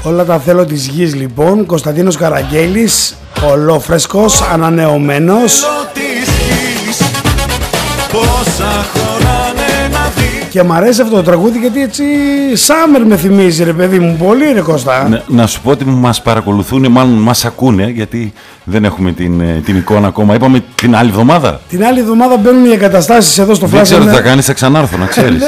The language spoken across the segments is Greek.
Όλα τα θέλω της γης λοιπόν. Κωνσταντίνος Καραγγέλης, ολόφρεσκος, ανανεωμένος. Και μ' αρέσει αυτό το τραγούδι γιατί έτσι Summer με θυμίζει ρε παιδί μου, πολύ ρε Κώστα. Να σου πω ότι μας παρακολουθούν, μάλλον μας ακούνε, γιατί δεν έχουμε την εικόνα ακόμα. Είπαμε την άλλη εβδομάδα. Την άλλη εβδομάδα μπαίνουν οι εγκαταστάσεις εδώ στο Flash. Δεν ξέρω τι θα κάνεις, θα ξανάρθω να ξέρεις.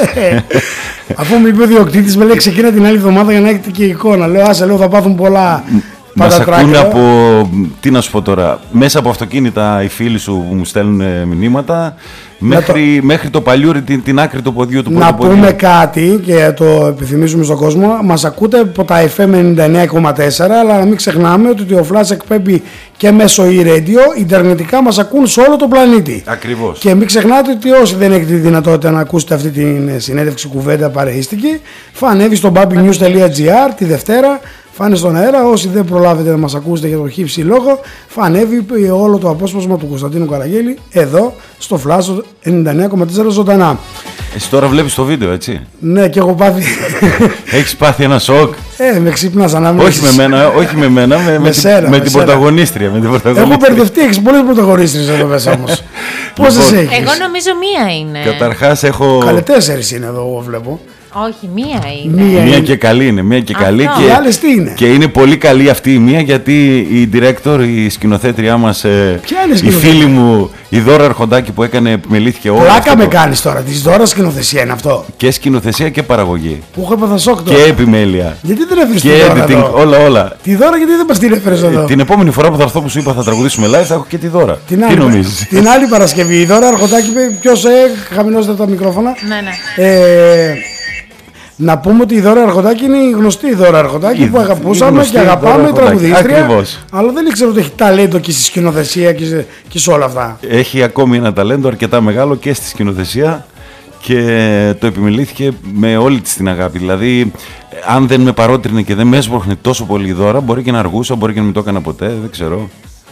Αφού μου είπε ο διοκτήτης, με λέει ξεκίνα την άλλη εβδομάδα για να έχετε και εικόνα. Λέω άσε, λέω θα πάθουν πολλά. Μας ακούνε από, τι να σου πω τώρα, μέσα από αυτοκίνητα οι φίλοι σου που μου στέλνουν μηνύματα, μέχρι το παλιούρι, την άκρη του ποδιού του. Να πούμε κάτι και το επιθυμίζουμε στον κόσμο. Μας ακούτε από τα FM 99,4, αλλά να μην ξεχνάμε ότι ο Flash εκπέμπει και μέσω e-radio, ιντερνετικά μας ακούν σε όλο τον πλανήτη. Ακριβώς. Και μην ξεχνάτε ότι όσοι δεν έχετε τη δυνατότητα να ακούσετε αυτή τη συνέντευξη κουβέντα παρεΐστικη, θα ανέβει στο babynews.gr τη Δευτέρα. Φάνε στον αέρα, όσοι δεν προλάβετε να μας ακούσετε για το χύψη λόγο, θα ανέβει όλο το απόσπασμα του Κωνσταντίνου Καραγγέλη εδώ στο Flash 99,4 ζωντανά. Εσύ τώρα βλέπεις το βίντεο, έτσι? Ναι, και έχω πάθει. Έχεις πάθει ένα σοκ? Με ξύπνας ανάμεσης. Όχι με μένα, με την πρωταγωνίστρια. Έχω μπερδευτεί, έχεις πολλές πρωταγωνίστριες εδώ μέσα όμως. Πόσες έχεις? Εγώ νομίζω μία είναι. Καταρχάς έχω... Καλέ 4 είναι εδώ, εγώ βλέπω. Όχι, μία είναι. Μία και καλή είναι. Μία και καλή. Και άλλες τι είναι? Και είναι πολύ καλή αυτή η μία, γιατί η director, η σκηνοθέτριά μας, η φίλη μου, η Δώρα Αρχοντάκη που έκανε, επιμελήθηκε όλα. Πλάκα με κάνεις τώρα, της Δώρας σκηνοθεσία είναι αυτό? Και σκηνοθεσία και παραγωγή. Που έχω έπαθα σοκ τώρα. Και επιμέλεια. Γιατί δεν έφερες και τη Δώρα editing, εδώ? όλα. Τη Δώρα γιατί δεν μας την έφερες εδώ? Την επόμενη φορά που θα έρθω που σου είπα θα τραγουδήσουμε live, θα έχω και τη Δώρα. Τι νομίζεις? Την άλλη Παρασκευή. Η Δώρα Αρχοντάκη είπε ποιος χαμηλώστε τα μικρόφωνα. Ναι. Να πούμε ότι η Δώρα Αρχοντάκη είναι η γνωστή Δώρα Αρχοντάκη που αγαπούσαμε και αγαπάμε, η τραγουδίστρια. Ακριβώς. Αλλά δεν ήξερα ότι έχει ταλέντο και στη σκηνοθεσία και σε όλα αυτά. Έχει ακόμη ένα ταλέντο αρκετά μεγάλο και στη σκηνοθεσία και το επιμελήθηκε με όλη της την αγάπη. Δηλαδή, αν δεν με παρότρινε και δεν με έσπροχνε τόσο πολύ η Δώρα, μπορεί και να αργούσα, μπορεί και να μην το έκανα ποτέ, δεν ξέρω.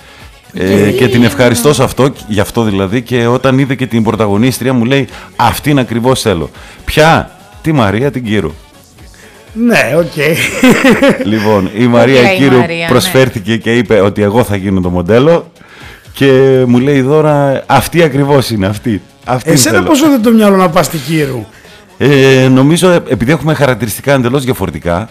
Και την ευχαριστώ σε αυτό, γι' αυτό δηλαδή, και όταν είδε και την πρωταγωνίστρια μου λέει αυτήν ακριβώς θέλω. Ποια? Τη Μαρία την Κύρου. Ναι, οκ. Λοιπόν, η Μαρία Κύρου προσφέρθηκε και είπε ότι εγώ θα γίνω το μοντέλο και μου λέει η Δώρα αυτή ακριβώς είναι αυτή. Εσένα πόσο δεν το μυαλό να πας στην Κύρου? Νομίζω επειδή έχουμε χαρακτηριστικά εντελώς διαφορετικά,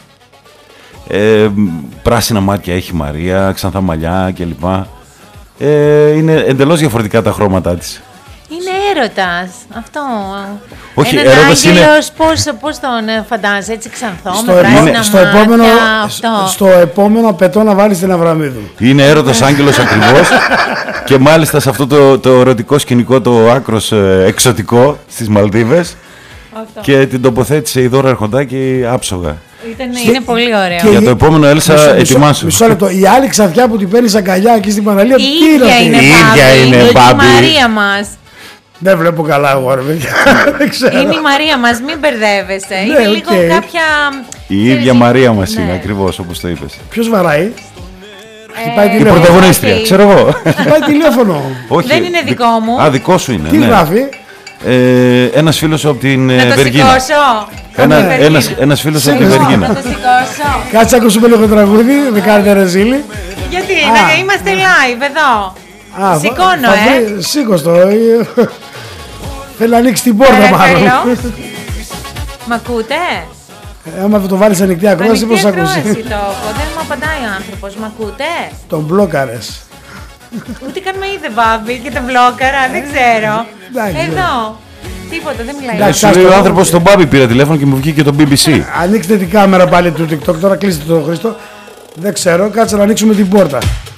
πράσινα μάτια έχει η Μαρία, ξανθά μαλλιά κλπ. Είναι εντελώς διαφορετικά τα χρώματά της. Είναι έρωτας, αυτό. Όχι, ένας έρωτας άγγελος, πώς τον φαντάζεσαι, έτσι ξανθό, με πράσινα μάτια, στο επόμενο απαιτώ να βάλεις την Αβραμίδου. Είναι έρωτας άγγελος ακριβώς και μάλιστα σε αυτό το ερωτικό σκηνικό, το άκρος εξωτικό στις Μαλδίβες και την τοποθέτησε η Δώρα Αρχοντάκη άψογα. Είναι πολύ ωραίο. Και για το επόμενο Έλσα ετοιμάσου. Μισό λεπτό. Η άλλη ξαφιά που την παίρνει αγκαλιά εκεί στην παραλία, η ίδια είναι η Μαρία μας. Δεν βλέπω καλά εγώ, ρε παιδιά. Είναι η Μαρία μας, μην μπερδεύεσαι. Είναι λίγο κάποια... Η ίδια Μαρία μας είναι, ακριβώς όπως το είπες. Ποιος βαράει? Η πρωταγωνίστρια, ξέρω εγώ. Χτυπάει τηλέφωνο. Δεν είναι δικό μου. Α, δικό σου είναι. Τι γράφει? Ένας φίλος από την Βεργίνα. Να το σηκώσω? Ένας φίλος από την Βεργίνα. Να το σηκώσω? Κάτσε ακούσουμε λίγο τραγούδι, δεν κάνετε ρεζίλι. Γιατί, είμαστε live εδώ. Σηκώνω, Σήκω το. Θέλει να ανοίξει την πόρτα μάλλον. Μ' ακούτε? Άμα το βάλεις ανοιχτή ακρόαση, πώς ακούσει? Δεν μου απαντάει ο άνθρωπος, μ' ακούτε? Τον μπλόκαρες. Ούτε καν με είδε Μπάμπη και τον μπλόκαρα, δεν ξέρω. Εδώ. Τίποτα, δεν μιλάει. Σου λέει ο άνθρωπος στον Μπάμπη πήρα τηλέφωνο και μου βγήκε το BBC. Ανοίξτε την κάμερα πάλι του TikTok, τώρα κλείστε το Χρήστο. Δεν ξέρω, κάτσε να ανοίξουμε την πόρτα.